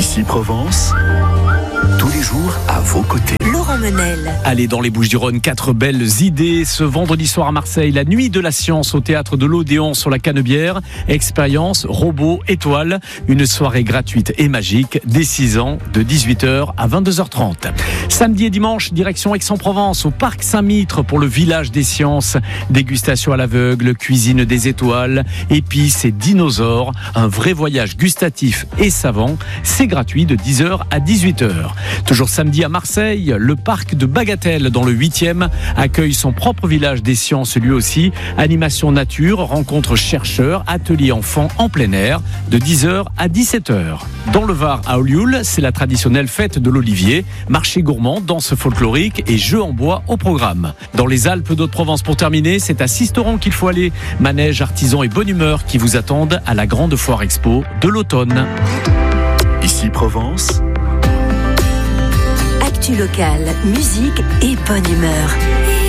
Ici Provence, tous les jours à vos côtés. Laurent Menel. Allez, dans les Bouches-du-Rhône, 4 belles idées. Ce vendredi soir à Marseille, la nuit de la science au théâtre de l'Odéon sur la Canebière. Expérience, robots, étoiles. Une soirée gratuite et magique dès 6 ans, de 18h à 22h30. Samedi et dimanche, direction Aix-en-Provence, au parc Saint-Mitre pour le village des sciences. Dégustation à l'aveugle, cuisine des étoiles, épices et dinosaures. Un vrai voyage gustatif et savant. C'est gratuit de 10h à 18h. Toujours samedi à Marseille, le parc de Bagatelle dans le 8e accueille son propre village des sciences lui aussi. Animation nature, rencontre chercheurs, atelier enfants en plein air de 10h à 17h. Dans le Var à Olioul, c'est la traditionnelle fête de l'Olivier, marché gourmand, danse folklorique et jeux en bois au programme. Dans les Alpes d'Haute-Provence pour terminer, c'est à Sisteron qu'il faut aller. Manège, artisans et bonne humeur qui vous attendent à la grande foire expo de l'automne. Ici Provence, Actu locale, musique et bonne humeur.